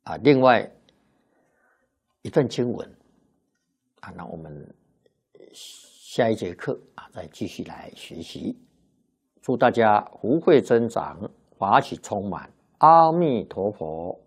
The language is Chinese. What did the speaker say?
另外一段经文那我们下一节课再继续来学习。祝大家福慧增长，法喜充满。阿弥陀佛。